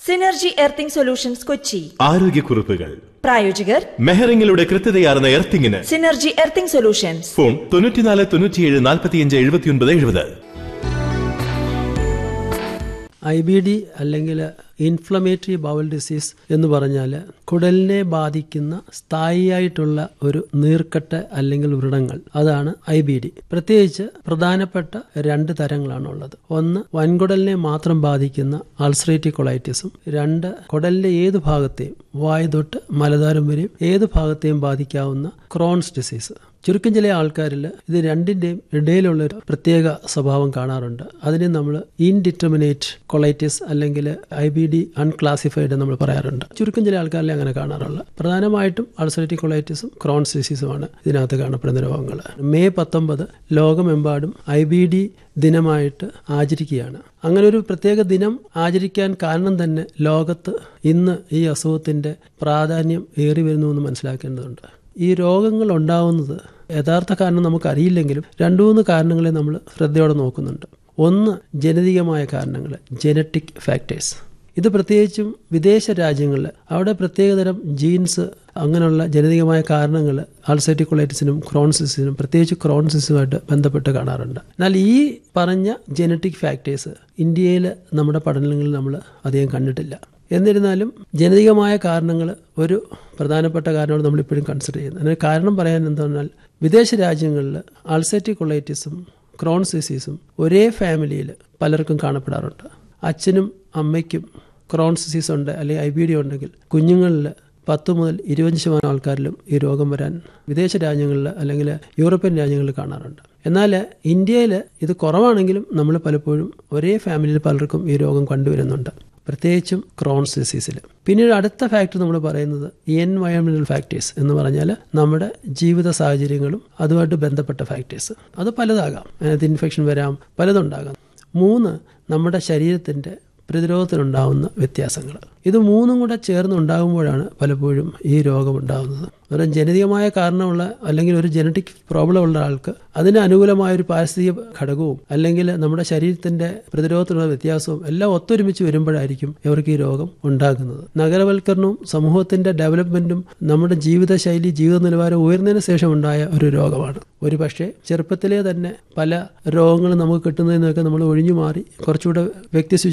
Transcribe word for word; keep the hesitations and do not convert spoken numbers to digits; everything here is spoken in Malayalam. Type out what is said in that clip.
Synergy earthing solutions Kochi. ആരോഗ്യക്കുറിപ്പുകൾ പ്രായോജകർ മെഹറിംഗിലൂടെ കൃത്യതയാർന്ന എർത്തിങ്ങിന് സിനർജി എർത്തിംഗ് സൊല്യൂഷൻസ്. ഫോൺ തൊണ്ണൂറ്റിനാല് തൊണ്ണൂറ്റിയേഴ് നാൽപ്പത്തിയഞ്ച് എഴുപത്തിയൊൻപത് എഴുപത്. ഐ ബി ഡി അല്ലെങ്കിൽ ഇൻഫ്ലമേറ്ററി ബൗൾ ഡിസീസ് എന്ന് പറഞ്ഞാൽ കുടലിനെ ബാധിക്കുന്ന സ്ഥായിയായിട്ടുള്ള ഒരു നീർക്കെട്ട് അല്ലെങ്കിൽ വ്രണങ്ങൾ, അതാണ് ഐ ബി ഡി. പ്രത്യേകിച്ച് പ്രധാനപ്പെട്ട രണ്ട് തരങ്ങളാണുള്ളത്. ഒന്ന് വൻകുടലിനെ മാത്രം ബാധിക്കുന്ന അൾസറേറ്റീവ് കൊളൈറ്റിസും, രണ്ട് കുടലിന്റെ ഏത് ഭാഗത്തെയും വായു തൊട്ട് മലദ്വാരം വരെയും ഏത് ഭാഗത്തെയും ബാധിക്കാവുന്ന ക്രോൺസ് ഡിസീസ്. ചുരുക്കം ചില ആൾക്കാരിൽ ഇത് രണ്ടിന്റെയും ഇടയിലുള്ള ഒരു പ്രത്യേക സ്വഭാവം കാണാറുണ്ട്. അതിനെ നമ്മൾ ഇൻഡിറ്റർമിനേറ്റ് കൊളൈറ്റിസ് അല്ലെങ്കിൽ ഐ ബി ഡി അൺക്ലാസിഫൈഡ് നമ്മൾ പറയാറുണ്ട്. ചുരുക്കം ചില ആൾക്കാരിലെ അങ്ങനെ കാണാറുള്ളത്. പ്രധാനമായിട്ടും അൾസറേറ്റീവ് കൊളൈറ്റിസും ക്രോൺസ് ഡിസീസുമാണ് ഇതിനകത്ത് കാണപ്പെടുന്ന രോഗങ്ങൾ. മെയ് പത്തൊമ്പത് ലോകമെമ്പാടും ഐ ബി ഡി ദിനമായിട്ട് ആചരിക്കുകയാണ്. അങ്ങനെ ഒരു പ്രത്യേക ദിനം ആചരിക്കാൻ കാരണം തന്നെ ലോകത്ത് ഇന്ന് ഈ അസുഖത്തിന്റെ പ്രാധാന്യം ഏറി വരുന്നു എന്ന് മനസ്സിലാക്കേണ്ടതുണ്ട്. ഈ രോഗങ്ങൾ ഉണ്ടാവുന്നത് യഥാർത്ഥ കാരണം നമുക്കറിയില്ലെങ്കിലും രണ്ടു മൂന്ന് കാരണങ്ങളെ നമ്മൾ ശ്രദ്ധയോടെ നോക്കുന്നുണ്ട്. ഒന്ന് ജനിതകമായ കാരണങ്ങൾ, ജനറ്റിക് ഫാക്ടേഴ്സ്. ഇത് പ്രത്യേകിച്ചും വിദേശ രാജ്യങ്ങളിൽ അവിടെ പ്രത്യേകതരം ജീൻസ്, അങ്ങനെയുള്ള ജനിതകമായ കാരണങ്ങൾ അൾസറേറ്റീവ് കൊളൈറ്റിസിനും ക്രോൺസ് ഡിസീസിനും, പ്രത്യേകിച്ച് ക്രോൺസ് ഡിസീസുമായിട്ട് ബന്ധപ്പെട്ട് കാണാറുണ്ട്. എന്നാൽ ഈ പറഞ്ഞ ജനറ്റിക് ഫാക്ടേഴ്സ് ഇന്ത്യയിൽ നമ്മുടെ പഠനങ്ങളിൽ നമ്മൾ അധികം കണ്ടിട്ടില്ല. എന്നിരുന്നാലും ജനിതകമായ കാരണങ്ങൾ ഒരു പ്രധാനപ്പെട്ട കാരണമാണ് നമ്മളിപ്പോഴും കൺസിഡർ ചെയ്യുന്നത്. അതിന് കാരണം പറയാൻ എന്താ പറഞ്ഞാൽ, വിദേശ രാജ്യങ്ങളിൽ അൾസറേറ്റീവ് കൊളൈറ്റിസും ക്രോൺസ് ഡിസീസും ഒരേ ഫാമിലിയിൽ പലർക്കും കാണപ്പെടാറുണ്ട്. അച്ഛനും അമ്മയ്ക്കും ക്രോൺസ് ഡിസീസ് ഉണ്ട് അല്ലെങ്കിൽ ഐ ബി ഡി ഉണ്ടെങ്കിൽ കുഞ്ഞുങ്ങളിൽ പത്ത് മുതൽ ഇരുപത് ശതമാനം ആൾക്കാരിലും ഈ രോഗം വരാൻ വിദേശ രാജ്യങ്ങളിൽ അല്ലെങ്കിൽ യൂറോപ്യൻ രാജ്യങ്ങളിൽ കാണാറുണ്ട്. എന്നാൽ ഇന്ത്യയിൽ ഇത് കുറവാണെങ്കിലും നമ്മൾ പലപ്പോഴും ഒരേ ഫാമിലിയിൽ പലർക്കും ഈ രോഗം കണ്ടുവരുന്നുണ്ട്, പ്രത്യേകിച്ചും ക്രോൺസ് ഡിസീസിൽ. പിന്നീട് അടുത്ത ഫാക്ടർ നമ്മൾ പറയുന്നത് എൻവയോൺമെന്റൽ ഫാക്ടേഴ്സ് എന്ന് പറഞ്ഞാൽ നമ്മുടെ ജീവിത സാഹചര്യങ്ങളും അതുമായിട്ട് ബന്ധപ്പെട്ട ഫാക്ടേഴ്സ്. അത് പലതാകാം, അതിനകത്ത് ഇൻഫെക്ഷൻ വരാം, പലതുണ്ടാകാം. മൂന്ന് നമ്മുടെ ശരീരത്തിൻ്റെ പ്രതിരോധത്തിനുണ്ടാവുന്ന വ്യത്യാസങ്ങൾ. ഇത് മൂന്നും കൂടെ ചേർന്ന് ഉണ്ടാകുമ്പോഴാണ് പലപ്പോഴും ഈ രോഗം ഉണ്ടാകുന്നത്. ഒരു ജനിതകമായ കാരണമുള്ള അല്ലെങ്കിൽ ഒരു ജനറ്റിക് പ്രോബ്ലം ഉള്ള ആൾക്ക് അതിന് അനുകൂലമായ ഒരു പാരിസ്ഥിതിക ഘടകവും അല്ലെങ്കിൽ നമ്മുടെ ശരീരത്തിന്റെ പ്രതിരോധത്തിനുള്ള വ്യത്യാസവും എല്ലാം ഒത്തൊരുമിച്ച് വരുമ്പോഴായിരിക്കും ഇവർക്ക് ഈ രോഗം ഉണ്ടാകുന്നത്. നഗരവൽക്കരണവും സമൂഹത്തിന്റെ ഡെവലപ്മെന്റും നമ്മുടെ ജീവിതശൈലി, ജീവിത നിലവാരം ഉയർന്നതിന് ശേഷം ഉണ്ടായ ഒരു രോഗമാണ്. ഒരു പക്ഷേ ചെറുപ്പത്തിലേ തന്നെ പല രോഗങ്ങളും നമുക്ക് കിട്ടുന്നതിനൊക്കെ നമ്മൾ ഒഴിഞ്ഞു മാറി കുറച്ചുകൂടെ വ്യക്തി